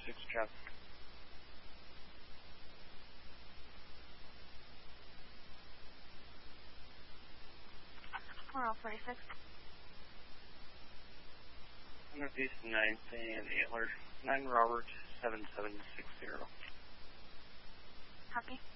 6 traffic. 46. Northeast 9th and Antler, 9 Robert 7760. Copy.